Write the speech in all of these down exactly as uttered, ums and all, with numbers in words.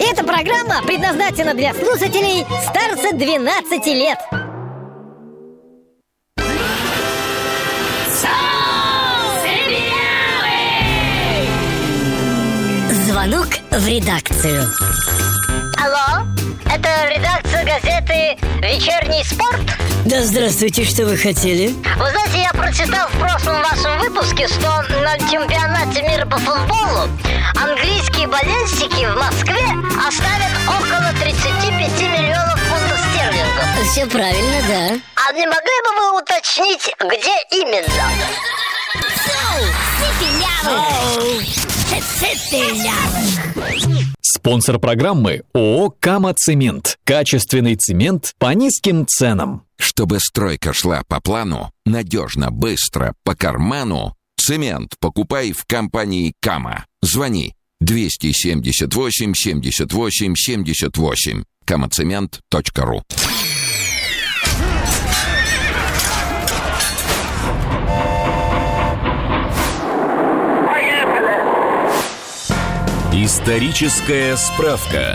Эта программа предназначена для слушателей старше двенадцати лет. Звонок в редакцию. Алло, это редакция газеты «Вечерний спорт»? Да, здравствуйте, что вы хотели? Вы знаете, я прочитал в прошлом вашем выпуске, что на чемпионате мира по футболу английские болельщики в Москве оставят около тридцать пять миллионов фунтов стерлингов. Все правильно, да. А не могли бы вы уточнить, где именно? Спонсор программы ООО «Кама Цемент». Качественный цемент по низким ценам. Чтобы стройка шла по плану, надежно, быстро, по карману, цемент покупай в компании «Кама». Звони двести семьдесят восемь семьдесят восемь семьдесят восемь. камацемент точка ру. Историческая справка.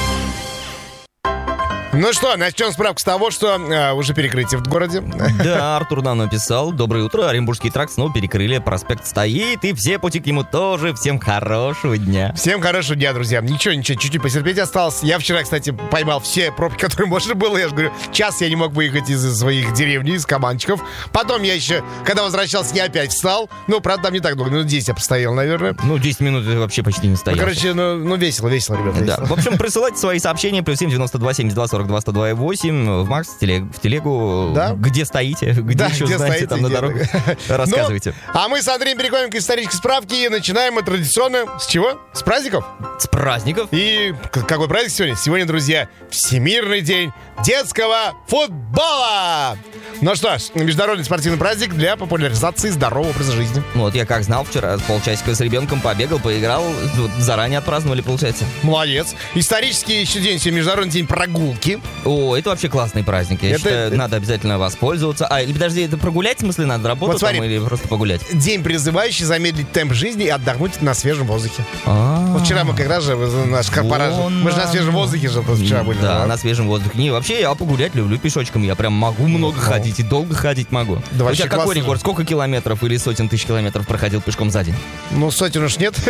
Ну что, начнем справку с того, что а, уже перекрытие в городе. Да, Артур нам написал. Доброе утро, Оренбургский тракт снова перекрыли, проспект стоит, и все пути к нему тоже. Всем хорошего дня. Всем хорошего дня, друзья. Ничего, ничего, чуть-чуть потерпеть осталось. Я вчера, кстати, поймал все пробки, которые можно было. Я же говорю, час я не мог выехать из своих деревни, из Каманчиков. Потом я еще, когда возвращался, я опять встал. Ну, правда, там не так долго, минут десять я постоял, наверное. Ну, десять минут вообще почти не стоял. Ну, короче, ну, ну весело, весело, ребята, весело. Да. В общем, присылайте свои сообщения. Плюс семь девяносто два семьдесят два сорок два сто два восемь. В Макс, в телегу, в телегу. Да? Где стоите, где да, еще где знаете, стоите, там на где дорогу. Рассказывайте. Ну, а мы с Андреем переходим к исторической справке и начинаем мы традиционно с чего? С праздников. С праздников. И какой праздник сегодня? Сегодня, друзья, Всемирный день детского футбола. Ну что ж, международный спортивный праздник для популяризации здорового образа жизни. Вот я как знал, вчера полчасика с ребенком побегал, поиграл. Вот заранее отпраздновали, получается. Молодец. Исторический еще день, сегодня Международный день прогулки. О, это вообще классный праздник. Я это, считаю, это... надо обязательно воспользоваться. А, или подожди, это прогулять, в смысле, надо работать вот там, или просто погулять? День, призывающий замедлить темп жизни и отдохнуть на свежем воздухе. А-а-а. Вот вчера мы как раз же, наш корпорат, мы же на свежем воздухе же вчера были. Да, на свежем воздухе. Не, вообще я погулять люблю пешочком. Я прям могу много ну, ходить и долго ходить могу. Да, у тебя какой рекорд? Сколько километров или сотен тысяч километров проходил пешком за день? Ну, сотен уж нет.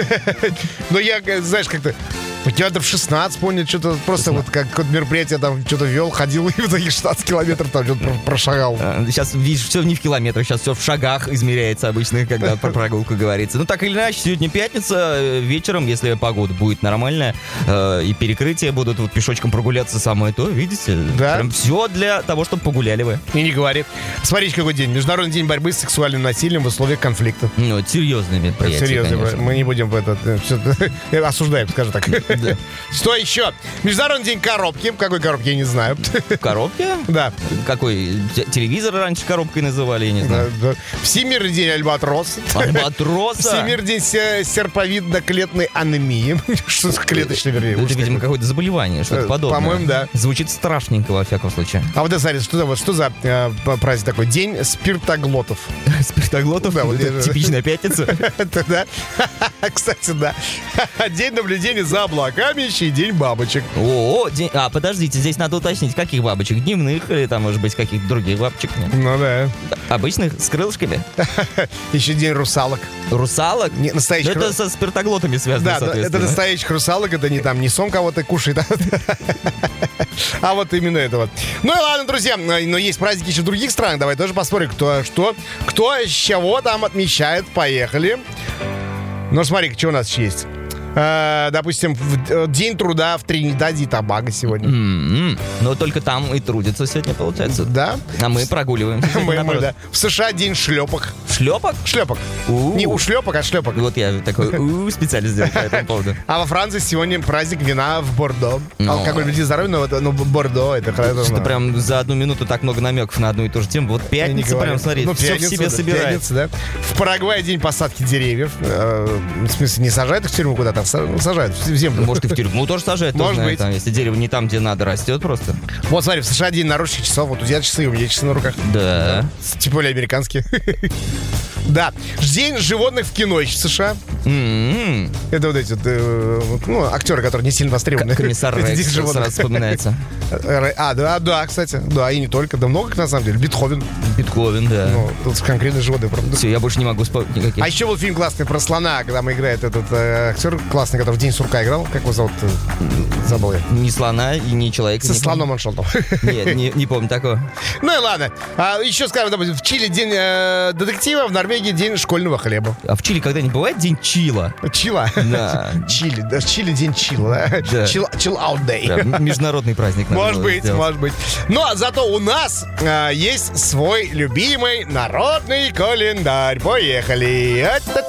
Но я, знаешь, как-то километров шестнадцать, понял, что-то просто вот как какое-то мероприятие там что-то вел, ходил и в таких шестнадцать километров там что-то прошагал. Сейчас, видишь, все не в километрах, сейчас все в шагах измеряется обычно, когда про прогулку говорится. Ну, так или иначе, сегодня пятница, вечером, если погода будет нормальная, э, и перекрытия будут, вот пешочком прогуляться самое то, видите? Да. Прям все для того, чтобы погуляли вы. И не говори. Смотрите, какой день. Международный день борьбы с сексуальным насилием в условиях конфликта. Ну, это серьезное мероприятие, Серьезно, конечно. Мы не будем в это... Все, осуждаем, скажем так. Да. Что еще? Международный день коробки. Какой коробки, я не знаю. Коробки? Да. Какой? Телевизор раньше коробкой называли, я не знаю. Да, да. Всемирный день альбатроса. Альбатроса? Всемирный день серповидно-клетной анемии. Что за клеточный, вернее? Это, видимо, какое-то заболевание, что-то подобное. По-моему, да. Звучит страшненько, во всяком случае. А вот, смотри, что, вот, что за э, праздник такой? День спиртоглотов. Спиртоглотов? Да, вот это типичная пятница. Да. Кстати, да. День наблюдения за облаками, еще и день бабочек. О, день... А, подождите, здесь надо уточнить, каких бабочек? Дневных или там, может быть, каких-то других бабочек? Нет? Ну да. Обычных, с крылышками? Еще день русалок. Русалок? Не, настоящих. Это со спиртоглотами связано, да, соответственно. Это настоящих русалок, это не там, не сон кого-то кушает, а вот именно это вот. Ну и ладно, друзья, но есть праздники еще в других странах. Давай тоже посмотрим, кто что, кто с чего там отмечает. Поехали. Ну смотри, что у нас еще есть. Uh, допустим, в День труда в Тринидаде и Тобаго сегодня. Mm-hmm. Но только там и трудятся сегодня, получается. Да. А мы прогуливаем. мы, мы, да. В США День шлепок. Шлепок? Шлепок. У-у-у. Не у шлепок, а шлепок. Вот я такой у-у-у специально сделал по этому поводу. А во Франции сегодня праздник вина в Бордо. Алкоголь вредит здоровью, но, вот, но Бордо это хорошо. Что-то прям за одну минуту так много намеков на одну и ту же тему. Вот пятница прям, смотри, ну, все пятница, в себе да, собирает. Пятница, да. В Парагвае день посадки деревьев. Э, в смысле, не сажают их в тюрьму куда-то, а сажают в землю. Может, и в тюрьму тоже сажают. Может быть. Там, если дерево не там, где надо, растет просто. Вот, смотри, в США день наручных часов. Вот у тебя часы, у меня часы на руках. Да. Тем более американские. Да. День животных в кино еще в США. М-м-м. Это вот эти вот, э, ну, актеры, которые не сильно востребованы. Комиссар Это Рекс десять животных. сразу вспоминается. Р- А, да, да, кстати. Да, и не только. Да много их, на самом деле. Бетховен. Бетховен, да. Ну, тут конкретно животные. правда. Все, я больше не могу вспомнить никаких. А еще был фильм классный про слона, когда мы играет этот э, актер классный, который в День сурка играл. Как его зовут? Забыл я. Ни слона и ни человека. Со не слоном он шел там. помню. Нет, не, не помню такого. Ну и ладно. А, еще скажем, допустим, в Чили день э, детектива, в Норвегии день школьного хлеба. А в Чили когда-нибудь бывает день чила? Чила. Да. Чили. Да, в Чили день чила. Да. Да. Chill, chill out day. Да, м- международный праздник. надо Может было быть, сделать. может быть. Но зато у нас а, есть свой любимый народный календарь. Поехали.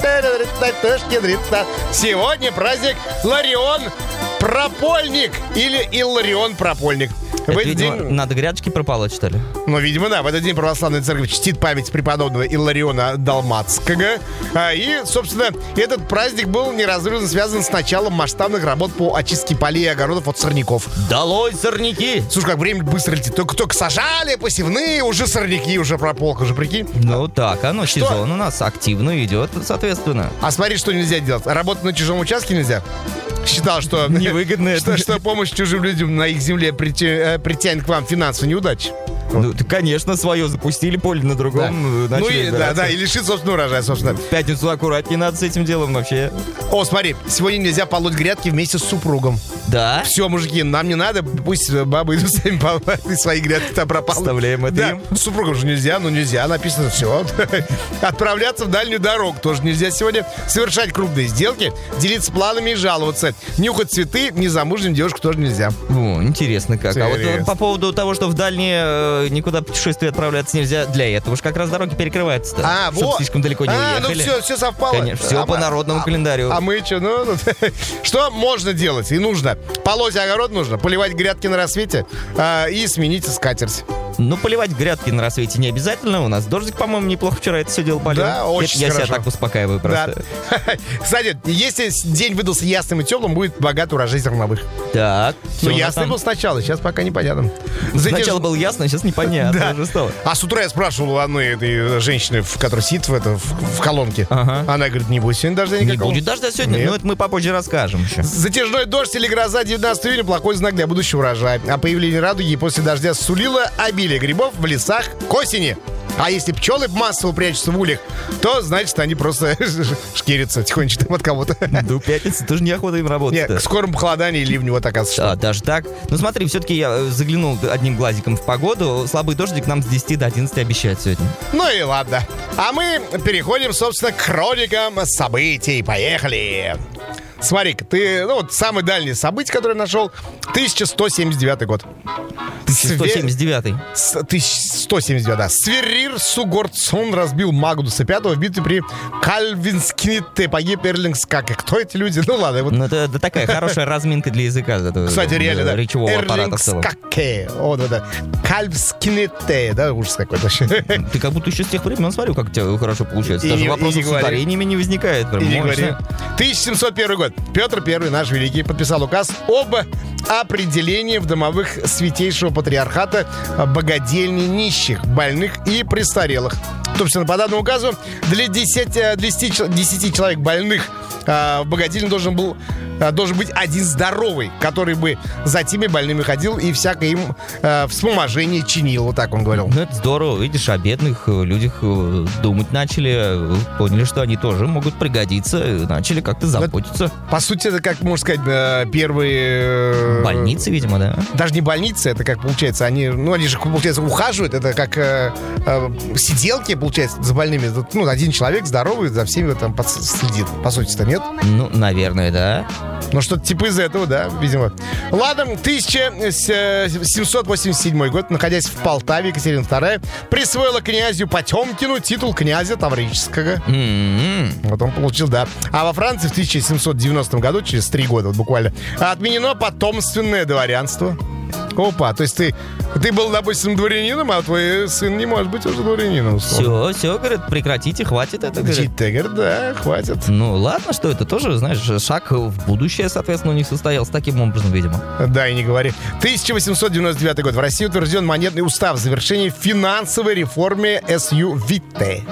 Сегодня праздник Ларион Пропольник или Илларион Пропольник. В Это, этот видимо, день, надо грядочки прополоть, что ли? ну, видимо, да, в этот день православная церковь чтит память преподобного Иллариона Далматского. А, и, собственно, этот праздник был неразрывно связан с началом масштабных работ по очистке полей и огородов от сорняков. Долой сорняки! Слушай, как время быстро летит. Только-только сажали, посевные, уже сорняки, уже прополка, уже прикинь. Ну так, оно, сезон у нас активно идет, соответственно. А смотри, что нельзя делать. Работать на чужом участке нельзя. Считал, что... Невыгодно что, это. что помощь чужим людям на их земле притя- э, притянет к вам финансовую неудачу. Ну, ты, конечно, свое запустили, поле на другом. э, Ну начали и, да, убираться. да, и лишит собственного урожая, собственно. В пятницу аккуратнее надо с этим делом вообще. О, смотри, сегодня нельзя полоть грядки вместе с супругом. Да? Все, мужики, нам не надо, пусть бабы идут сами полоть свои грядки, там пропало. Оставляем это Да, им. с супругом же нельзя, ну нельзя, написано все. Отправляться в дальнюю дорогу тоже нельзя сегодня. Совершать крупные сделки, делиться планами и жаловаться. Нюхать цветы незамужним девушку тоже нельзя. О, интересно как. А вот э, Интересно. по поводу того, что в дальние э, никуда путешествия отправляться нельзя, для этого же как раз дороги перекрываются-то. А, Чтоб вот. слишком далеко не а, уехали. ну все, все совпало. Конечно, все А по мы- народному а- календарю. А мы что, ну, ну, что можно делать и нужно? Полоть огород нужно, поливать грядки на рассвете а, и сменить скатерть. Ну, поливать грядки на рассвете не обязательно. У нас дождик, по-моему, неплохо вчера это все дело полил. Да, очень Я, я себя хорошо. так успокаиваю просто. Да. Кстати, если день выдался ясным и теплым, будет богат урожай зерновых. Так. Ну, всё, у нас ясный там был сначала, сейчас пока непонятно. Затяж- Сначала было ясно, сейчас непонятно Да. уже стало. А с утра я спрашивал у одной этой женщины, в которой сидит в, это, в, в колонке. Ага. Она говорит, не будет сегодня дождя Не никакого. будет дождя сегодня, Нет. но это мы попозже расскажем еще. Затяжной дождь или гроза девятнадцатого июня плохой знак для будущего урожая. А появление радуги после дождя сулило обилие грибов в лесах к осени. А если пчелы массово прячутся в ульях, то значит они просто шкерятся тихонечко там от кого-то. До пятницы тоже неохота им работать. Нет, к скорому похолоданию и ливню вот оказывается. А, даже так. Ну смотри, все-таки я э, заглянул одним глазиком в погоду. Слабый дождик нам с десяти до одиннадцати обещают сегодня. Ну и ладно. А мы переходим, собственно, к хроникам событий. Поехали. Смотри-ка, ты, ну вот самое дальнее событие, которое я нашел, тысяча сто семьдесят девятый год. тысяча сто семьдесят девятый. С- тысяча сто семьдесят девять, да. Сверрир Сугордсон разбил Магнуса Пятого в битве при Кальвинскните. Погиб Эрлингскаке. Кто эти люди? Ну ладно, вот. Ну это, это такая хорошая разминка для языка. этого, Кстати, э, реально, да. Речевого аппарата в целом. Эрлингскаке. Вот, вот, да. Кальвскните. Да, ужас какой-то вообще. Ты как будто еще с тех времен смотрю, как у тебя хорошо получается. И Даже не- и вопросов не с говори. ударениями не возникает. Прям И не мощно. говори. тысяча семьсот первый год. Петр Первый, наш великий, подписал указ об определении в домовых святейшего патриархата богадельни нищих, больных и престарелых. Собственно, по данному указу для десяти, десяти человек больных а, в богадельне должен был а, должен быть один здоровый, который бы за теми больными ходил и всякое им а, вспоможение чинил. Вот так он говорил. Ну, это здорово. Видишь, о бедных э, людях э, думать начали, э, поняли, что они тоже могут пригодиться, и начали как-то заботиться. По сути, это, как можно сказать, э, первые... э, Больницы, видимо, да? Даже не больницы, это как получается, они, ну, они же, получается, ухаживают, это как э, э, сиделки, получается, за больными. Тут, ну, один человек здоровый, за всеми там под- следит. По сути-то нет. Ну, наверное, да. Ну, что-то типа из этого, да, видимо. Ладно, тысяча семьсот восемьдесят седьмой год, находясь в Полтаве, Екатерина Вторая присвоила князю Потемкину титул князя Таврического. М-м. Вот он получил, да. А во Франции в тысяча семьсот девяностом году, через три года вот буквально, отменено потомственное дворянство. Опа, то есть ты, ты был, допустим, дворянином, а твой сын не может быть уже дворянином. Все, все, говорят, прекратите, хватит это, говорят. Жить-то, говорит, да, хватит. Ну, ладно, что это тоже, знаешь, шаг в будущее, соответственно, у них состоялся таким образом, видимо. Да, и не говори. тысяча восемьсот девяносто девятый год. В России утвержден монетный устав в завершении финансовой реформы эс ю ви тэ.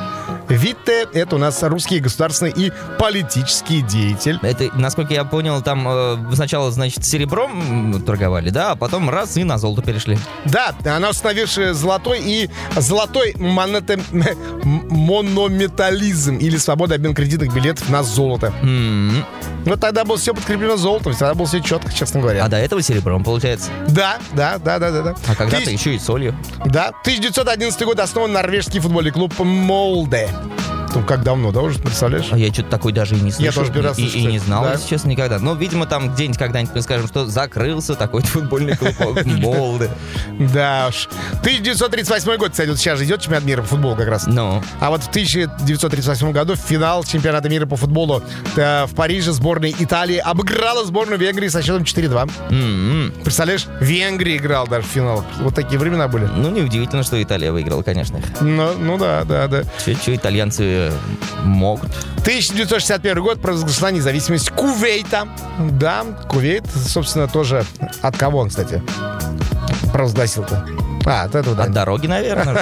Витте — это у нас русский государственный и политический деятель. Это, насколько я понял, там э, сначала, значит, серебром торговали, да, а потом раз и на золото перешли. Да, она установившая золотой и золотой монете... монометализм или свобода обмен кредитных билетов на золото. М-м. Вот тогда было все подкреплено золотом, тогда было все четко, честно говоря. А до этого серебром, получается. Да, да, да, да, да. да. А когда-то Тысяч- еще и солью. Да, тысяча девятьсот одиннадцатый год основан норвежский футбольный клуб Молде. Ну, как давно, да, уже, представляешь? А я что-то такой даже и не слышал. Я тоже первый раз и, слышу, и не кстати. знал, Да. если честно, никогда. Но, видимо, там где-нибудь когда-нибудь мы скажем, что закрылся такой футбольный клуб Молде. Да уж. тысяча девятьсот тридцать восьмой год, кстати, вот сейчас же идет чемпионат мира по футболу как раз. Ну, А вот в тысяча девятьсот тридцать восьмом году в финал чемпионата мира по футболу э, в Париже сборная Италии обыграла сборную Венгрии со счетом четыре-два. м-м. Представляешь, Венгрия играл даже в финал. Вот такие времена были. Ну, неудивительно, что Италия выиграла, конечно. Ну, ну да, да, да. Че итальянцы могут? тысяча девятьсот шестьдесят первый год провозглашена независимость Кувейта. Да, Кувейт, собственно, тоже от кого он, кстати, провозгласил-то? А, от этого, да. От дороги, наверное.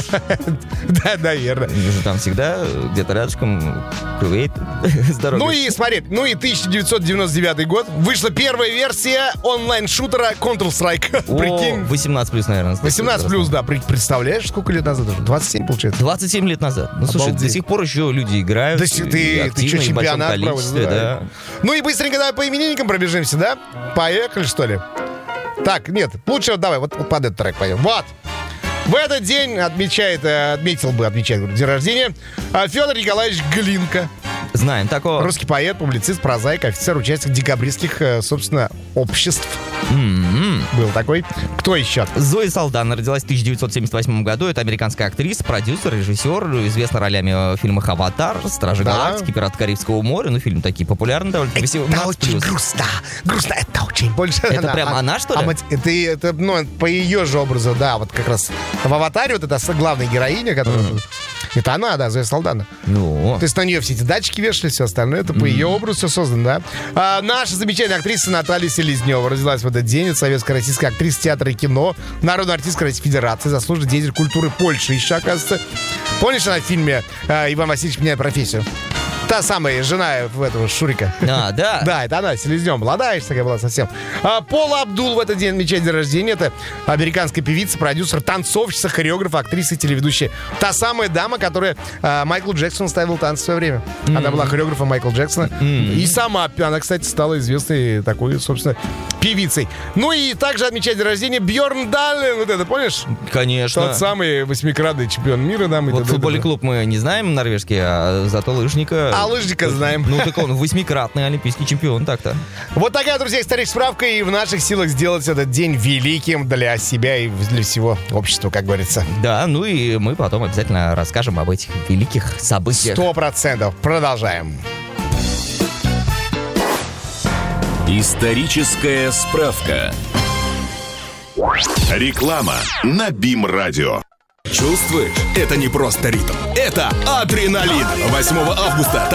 Да, наверное. Уже там всегда где-то рядышком Кувейт с дорогой. Ну и смотри, ну и тысяча девятьсот девяносто девятый год вышла первая версия онлайн-шутера Counter-Strike. О, Прикинь. восемнадцать плюс, наверное. восемнадцать плюс, да. При- Представляешь, сколько лет назад уже? двадцать семь, получается. двадцать семь лет назад. Ну, слушай, Обалдеть. до сих пор еще люди играют. Да си- ты, ты активно что, и в большом чемпионат количестве, проводишь, да. Ну и быстренько давай по именинникам пробежимся, да? Поехали, что ли? Так, нет, лучше вот давай, вот, вот под этот трек пойдем. Вот. В этот день отмечает, э, отметил бы, отмечает говорю, день рождения э, Федор Николаевич Глинка. Знаем такого. Русский поэт, публицист, прозаик, офицер, участник декабристских, э, собственно, обществ. М-м. Был такой. Кто еще? Зои Салдана родилась в тысяча девятьсот семьдесят восьмом году. Это американская актриса, продюсер, режиссер, известна ролями в фильмах «Аватар», «Стражи Да. галактики», «Пираты Карибского моря». Ну, фильмы такие популярные довольно. Это очень грустно. Грустно, это очень больше. Это прям она, что ли? а мать- это, это, ну, по ее же образу, да, вот как раз в «Аватаре» вот эта главная героиня, которая... Это она, да, Зоя Салдана. Ну, То есть на нее все эти датчики вешали, все остальное. Это по ее образу все создано, да. А, наша замечательная актриса Наталья Селезнева родилась в этот день. Это советско-российская актриса театра и кино, народная артистка Российской Федерации, заслуженный деятель культуры Польши еще, оказывается. Помнишь, она в фильме э, «Иван Васильевич меняет профессию»? Та самая жена в этого Шурика. а, да. Да, это она, Селезнева. Молодая еще такая была совсем. А, Пола Абдул в этот день отмечает день рождения. Это американская певица, продюсер, танцовщица, хореограф, актриса и телеведущая. Та самая дама, которая а, Майклу Джексону ставила танцы в свое время. Она была хореографом Майкла Джексона. И сама она, кстати, стала известной такой, собственно, певицей. Ну и также отмечает день рождения Бьорн Даллен. Вот это, помнишь? Конечно. Тот самый восьмикратный чемпион мира. Да, мы Вот т.д. футбольный клуб мы не знаем норвежский, а зато лыжника... А лыжника знаем. Ну, так он восьмикратный олимпийский чемпион, так-то. Вот такая, друзья, историческая справка. И в наших силах сделать этот день великим для себя и для всего общества, как говорится. Да, ну и мы потом обязательно расскажем об этих великих событиях. Сто процентов. Продолжаем. Историческая справка. Реклама на БИМ-радио. Чувствуешь? Это не просто ритм. Это адреналин. восьмого августа